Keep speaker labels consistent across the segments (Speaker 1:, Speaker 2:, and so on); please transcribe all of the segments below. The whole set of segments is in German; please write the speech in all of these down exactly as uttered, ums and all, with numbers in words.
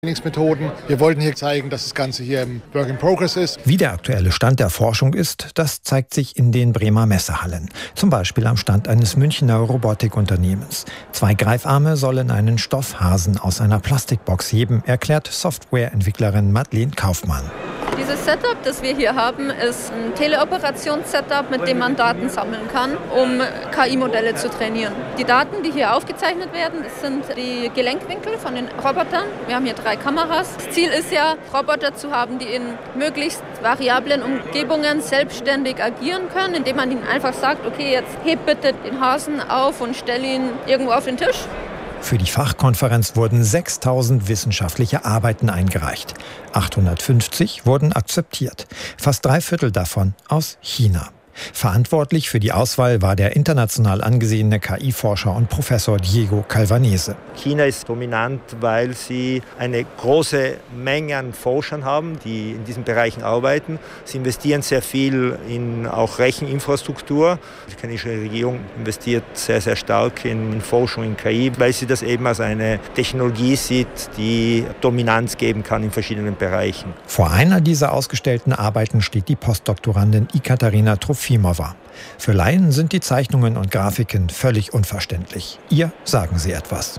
Speaker 1: Methoden. Wir wollten hier zeigen, dass das Ganze hier im Work in Progress ist.
Speaker 2: Wie der aktuelle Stand der Forschung ist, das zeigt sich in den Bremer Messehallen. Zum Beispiel am Stand eines Münchner Robotikunternehmens. Zwei Greifarme sollen einen Stoffhasen aus einer Plastikbox heben, erklärt Softwareentwicklerin Madeleine Kaufmann.
Speaker 3: Dieses Setup, das wir hier haben, ist ein Teleoperations-Setup, mit dem man Daten sammeln kann, um K I-Modelle zu trainieren. Die Daten, die hier aufgezeichnet werden, das sind die Gelenkwinkel von den Robotern. Wir haben hier drei Kameras. Das Ziel ist ja, Roboter zu haben, die in möglichst variablen Umgebungen selbstständig agieren können, indem man ihnen einfach sagt, okay, jetzt heb bitte den Hasen auf und stell ihn irgendwo auf den Tisch.
Speaker 2: Für die Fachkonferenz wurden sechstausend wissenschaftliche Arbeiten eingereicht. achthundertfünfzig wurden akzeptiert. Fast drei Viertel davon aus China. Verantwortlich für die Auswahl war der international angesehene K I-Forscher und Professor Diego Calvanese.
Speaker 4: China ist dominant, weil sie eine große Menge an Forschern haben, die in diesen Bereichen arbeiten. Sie investieren sehr viel in auch Recheninfrastruktur. Die chinesische Regierung investiert sehr, sehr stark in Forschung in K I, weil sie das eben als eine Technologie sieht, die Dominanz geben kann in verschiedenen Bereichen.
Speaker 2: Vor einer dieser ausgestellten Arbeiten steht die Postdoktorandin Ekaterina Trofimova. Für Laien sind die Zeichnungen und Grafiken völlig unverständlich. Ihr sagen sie etwas.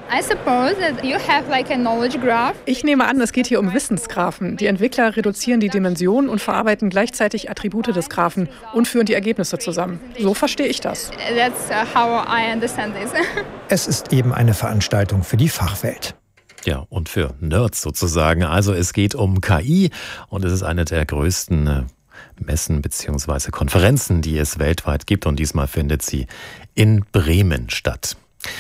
Speaker 5: Ich nehme an, es geht hier um Wissensgraphen. Die Entwickler reduzieren die Dimensionen und verarbeiten gleichzeitig Attribute des Graphen und führen die Ergebnisse zusammen. So verstehe ich das.
Speaker 2: Es ist eben eine Veranstaltung für die Fachwelt.
Speaker 6: Ja, und für Nerds sozusagen. Also es geht um K I und es ist eine der größten Messen bzw. Konferenzen, die es weltweit gibt. Und diesmal findet sie in Bremen statt.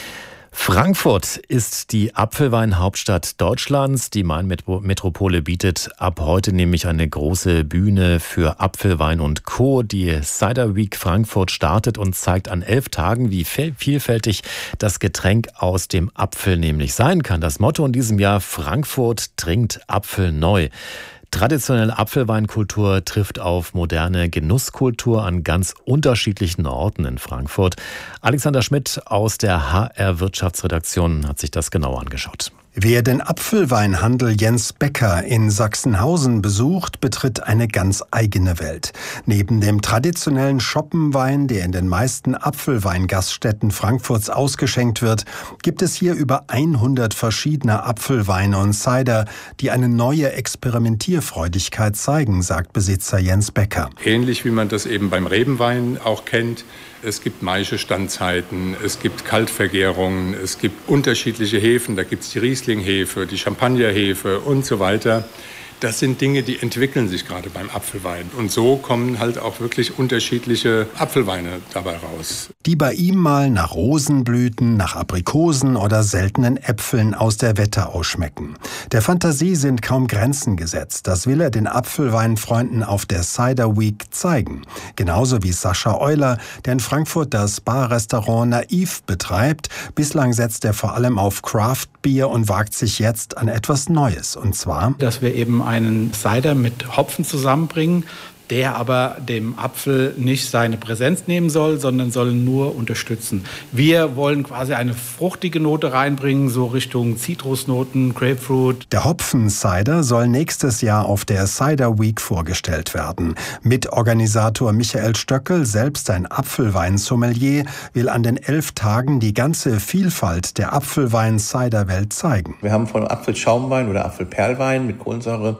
Speaker 6: Frankfurt ist die Apfelweinhauptstadt Deutschlands. Die Main-Metropole bietet ab heute nämlich eine große Bühne für Apfelwein und Co. Die Cider Week Frankfurt startet und zeigt an elf Tagen, wie vielfältig das Getränk aus dem Apfel nämlich sein kann. Das Motto in diesem Jahr: Frankfurt trinkt Apfel neu. Traditionelle Apfelweinkultur trifft auf moderne Genusskultur an ganz unterschiedlichen Orten in Frankfurt. Alexander Schmidt aus der H R-Wirtschaftsredaktion hat sich das genauer angeschaut.
Speaker 7: Wer den Apfelweinhandel Jens Becker in Sachsenhausen besucht, betritt eine ganz eigene Welt. Neben dem traditionellen Schoppenwein, der in den meisten Apfelweingaststätten Frankfurts ausgeschenkt wird, gibt es hier über hundert verschiedene Apfelweine und Cider, die eine neue Experimentierfreudigkeit zeigen, sagt Besitzer Jens Becker.
Speaker 8: Ähnlich wie man das eben beim Rebenwein auch kennt. Es gibt Maischestandzeiten, es gibt Kaltvergärungen, es gibt unterschiedliche Hefen. Da gibt es die Riesling-Hefe, die Champagner-Hefe und so weiter. Das sind Dinge, die entwickeln sich gerade beim Apfelwein. Und so kommen halt auch wirklich unterschiedliche Apfelweine dabei raus.
Speaker 7: Die bei ihm mal nach Rosenblüten, nach Aprikosen oder seltenen Äpfeln aus der Wetterau schmecken. Der Fantasie sind kaum Grenzen gesetzt. Das will er den Apfelweinfreunden auf der Cider Week zeigen. Genauso wie Sascha Euler, der in Frankfurt das Bar-Restaurant Naiv betreibt. Bislang setzt er vor allem auf Craft-Bier und wagt sich jetzt an etwas Neues. Und zwar,
Speaker 9: dass wir eben einen Cider mit Hopfen zusammenbringen, der aber dem Apfel nicht seine Präsenz nehmen soll, sondern soll nur unterstützen. Wir wollen quasi eine fruchtige Note reinbringen, so Richtung Zitrusnoten, Grapefruit.
Speaker 7: Der Hopfen-Cider soll nächstes Jahr auf der Cider Week vorgestellt werden. Mitorganisator Michael Stöckel, selbst ein Apfelwein-Sommelier, will an den elf Tagen die ganze Vielfalt der Apfelwein-Cider-Welt zeigen.
Speaker 10: Wir haben von Apfelschaumwein oder Apfelperlwein mit Kohlensäure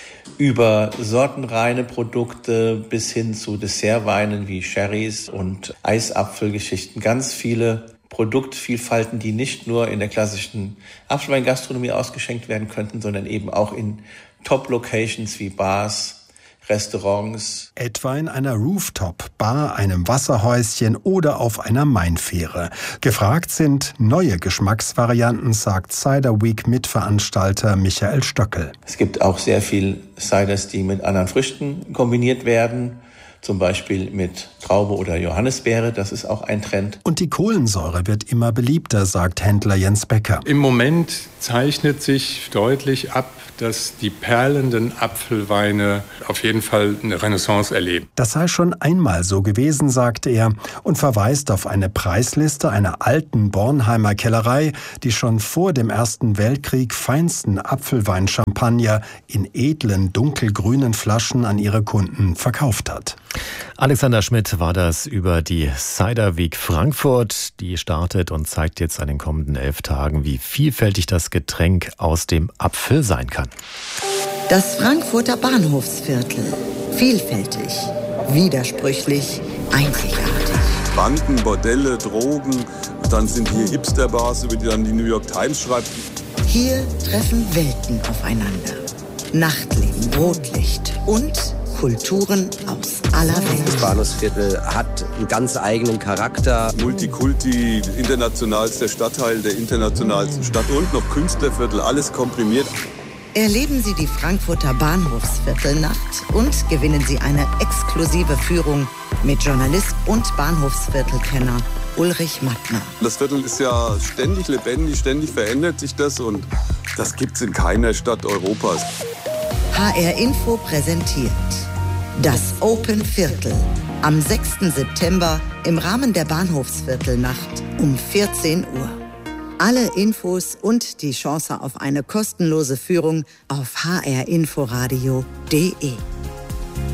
Speaker 10: über sortenreine Produkte bis hin zu Dessertweinen wie Sherrys und Eisapfelgeschichten. Ganz viele Produktvielfalten, die nicht nur in der klassischen Apfelweingastronomie ausgeschenkt werden könnten, sondern eben auch in Top-Locations wie Bars, Restaurants.
Speaker 7: Etwa in einer Rooftop-Bar, einem Wasserhäuschen oder auf einer Mainfähre. Gefragt sind neue Geschmacksvarianten, sagt Cider Week Mitveranstalter Michael Stöckel.
Speaker 10: Es gibt auch sehr viel Ciders, die mit anderen Früchten kombiniert werden. zum Beispiel mit Traube oder Johannisbeere. Das ist auch ein Trend.
Speaker 7: Und die Kohlensäure wird immer beliebter, sagt Händler Jens Becker.
Speaker 8: Im Moment zeichnet sich deutlich ab, dass die perlenden Apfelweine auf jeden Fall eine Renaissance erleben.
Speaker 7: Das sei schon einmal so gewesen, sagte er und verweist auf eine Preisliste einer alten Bornheimer Kellerei, die schon vor dem Ersten Weltkrieg feinsten Apfelweinchampagner in edlen, dunkelgrünen Flaschen an ihre Kunden verkauft hat.
Speaker 6: Alexander Schmidt war das über die Cider Week Frankfurt. Die startet und zeigt jetzt an den kommenden elf Tagen, wie vielfältig das Getränk aus dem Apfel sein kann.
Speaker 11: Das Frankfurter Bahnhofsviertel. Vielfältig, widersprüchlich, einzigartig.
Speaker 12: Banken, Bordelle, Drogen, dann sind hier Hipsterbars, über die dann die New York Times schreibt.
Speaker 11: Hier treffen Welten aufeinander. Nachtleben, Rotlicht und Kulturen aus aller Welt.
Speaker 13: Das Bahnhofsviertel hat einen ganz eigenen Charakter.
Speaker 12: Multikulti, internationalster Stadtteil der internationalsten Stadt und noch Künstlerviertel, alles komprimiert.
Speaker 11: Erleben Sie die Frankfurter Bahnhofsviertelnacht und gewinnen Sie eine exklusive Führung mit Journalist und Bahnhofsviertelkenner Ulrich Mattner.
Speaker 12: Das Viertel ist ja ständig lebendig, ständig verändert sich das und das gibt's in keiner Stadt Europas.
Speaker 11: H R Info präsentiert das Open Viertel am sechsten September im Rahmen der Bahnhofsviertelnacht um vierzehn Uhr. Alle Infos und die Chance auf eine kostenlose Führung auf h r inforadio punkt d e.